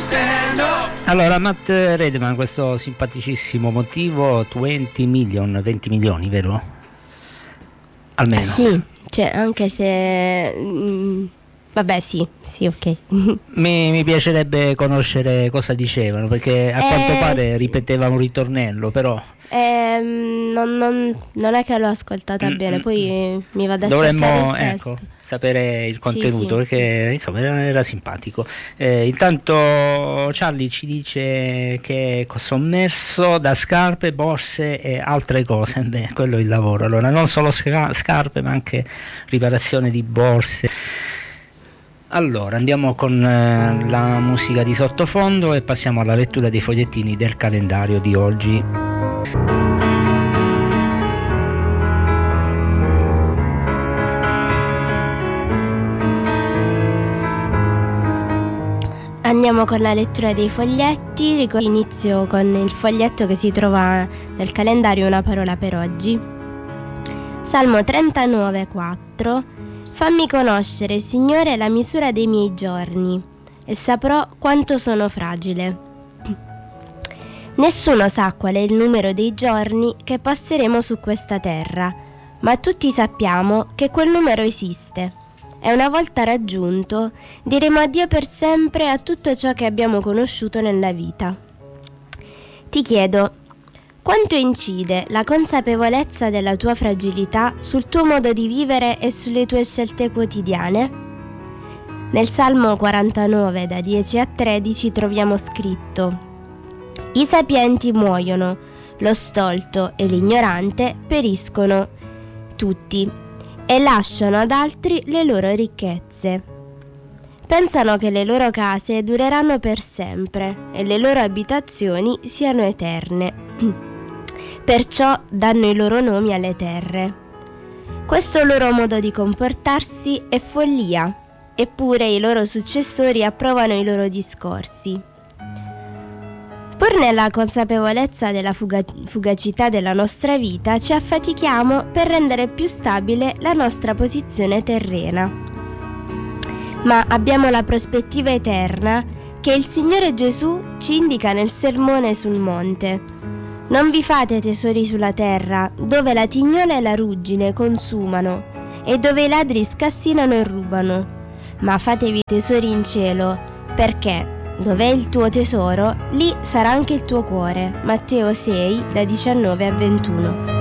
Allora, Matt Redman, questo simpaticissimo motivo, 20 milioni, vero? Almeno. Sì, cioè, anche se... vabbè, sì, ok. Mi piacerebbe conoscere cosa dicevano, perché a quanto pare ripeteva un ritornello, però... non è che l'ho ascoltata bene, poi mi vado a cercare il testo. Ecco, sapere il contenuto, Sì. Perché insomma era simpatico. Intanto Charlie ci dice che è sommerso da scarpe, borse e altre cose. Beh, quello è il lavoro. Allora, non solo scarpe, ma anche riparazione di borse. Allora, andiamo con la musica di sottofondo e passiamo alla lettura dei fogliettini del calendario di oggi. Andiamo con la lettura dei foglietti. Inizio con il foglietto che si trova nel calendario Una parola per oggi. Salmo 39,4. Fammi conoscere, Signore, la misura dei miei giorni, e saprò quanto sono fragile. Nessuno sa qual è il numero dei giorni che passeremo su questa terra, ma tutti sappiamo che quel numero esiste. E una volta raggiunto, diremo addio per sempre a tutto ciò che abbiamo conosciuto nella vita. Ti chiedo, quanto incide la consapevolezza della tua fragilità sul tuo modo di vivere e sulle tue scelte quotidiane? Nel Salmo 49, da 10 a 13, troviamo scritto: I sapienti muoiono, lo stolto e l'ignorante periscono tutti e lasciano ad altri le loro ricchezze. Pensano che le loro case dureranno per sempre e le loro abitazioni siano eterne. Perciò danno i loro nomi alle terre. Questo loro modo di comportarsi è follia, eppure i loro successori approvano i loro discorsi. Pur nella consapevolezza della fugacità della nostra vita, ci affatichiamo per rendere più stabile la nostra posizione terrena. Ma abbiamo la prospettiva eterna che il Signore Gesù ci indica nel Sermone sul Monte. Non vi fate tesori sulla terra, dove la tignola e la ruggine consumano, e dove i ladri scassinano e rubano, ma fatevi tesori in cielo, perché dove è il tuo tesoro, lì sarà anche il tuo cuore. Matteo 6, da 19 a 21.